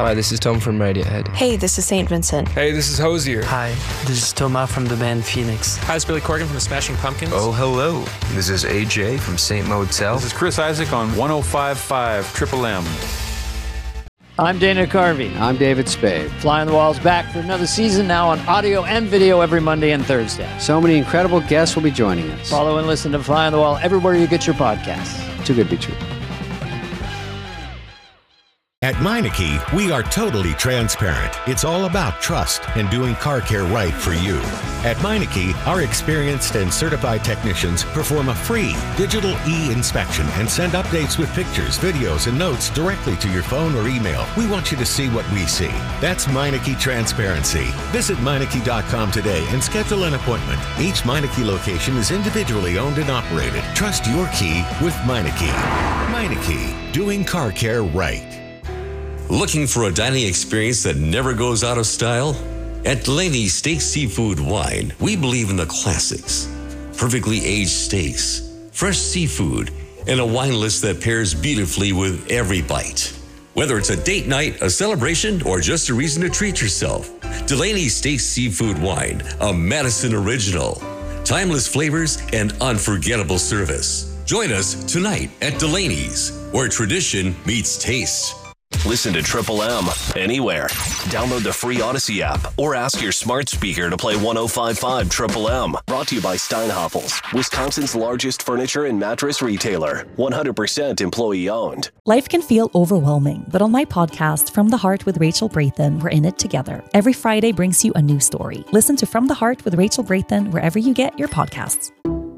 Hi, this is Tom from Radiohead. Hey, this is St. Vincent. Hey, this is Hosier. Hi, this is Thomas from the band Phoenix. Hi, it's Billy Corgan from the Smashing Pumpkins. Oh, hello. This is AJ from St. Motel. This is Chris Isaac on 105.5 Triple M. I'm Dana Carvey. I'm David Spade. Fly on the Wall's back for another season now on audio and video every Monday and Thursday. So many incredible guests will be joining us. Follow and listen to Fly on the Wall everywhere you get your podcasts. Too good to be true. At Meineke, we are totally transparent. It's all about trust and doing car care right for you. At Meineke, our experienced and certified technicians perform a free digital e-inspection and send updates with pictures, videos, and notes directly to your phone or email. We want you to see what we see. That's Meineke Transparency. Visit Meineke.com today and schedule an appointment. Each Meineke location is individually owned and operated. Trust your key with Meineke. Meineke, doing car care right. Looking for a dining experience that never goes out of style? At Delaney's Steak Seafood Wine, we believe in the classics. Perfectly aged steaks, fresh seafood, and a wine list that pairs beautifully with every bite. Whether it's a date night, a celebration, or just a reason to treat yourself, Delaney's Steak Seafood Wine, a Madison original. Timeless flavors and unforgettable service. Join us tonight at Delaney's, where tradition meets taste. Listen to Triple M anywhere. Download the free Odyssey app or ask your smart speaker to play 105.5 Triple M. Brought to you by Steinhoffels, Wisconsin's largest furniture and mattress retailer. 100% employee owned. Life can feel overwhelming, but on my podcast, From the Heart with Rachel Braithen, we're in it together. Every Friday brings you a new story. Listen to From the Heart with Rachel Braithen wherever you get your podcasts.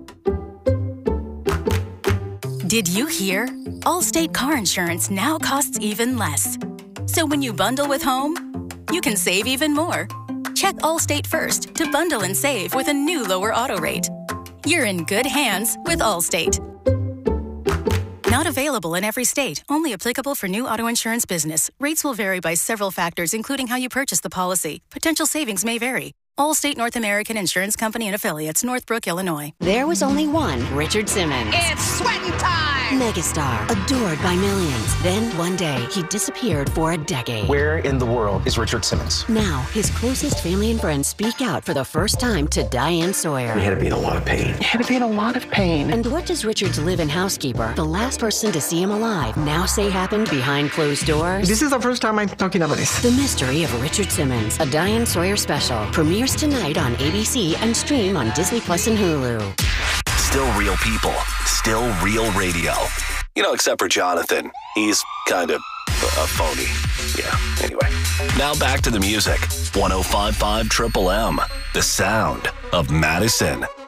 Did you hear? Allstate car insurance now costs even less. So when you bundle with home, you can save even more. Check Allstate first to bundle and save with a new lower auto rate. You're in good hands with Allstate. Not available in every state. Only applicable for new auto insurance business. Rates will vary by several factors, including how you purchase the policy. Potential savings may vary. Allstate North American Insurance Company and Affiliates, Northbrook, Illinois. There was only one Richard Simmons. It's sweating time! Megastar, adored by millions. Then, one day, he disappeared for a decade. Where in the world is Richard Simmons? Now, his closest family and friends speak out for the first time to Diane Sawyer. He had to be in a lot of pain. He had to be in a lot of pain. And what does Richard's live-in housekeeper, the last person to see him alive, now say happened behind closed doors? This is the first time I'm talking about this. The Mystery of Richard Simmons, a Diane Sawyer special, premieres tonight on ABC and stream on Disney Plus and Hulu. Still real people. Still real radio. You know, except for Jonathan. He's kind of a phony. Yeah, anyway. Now back to the music. 105.5 Triple M. The sound of Madison.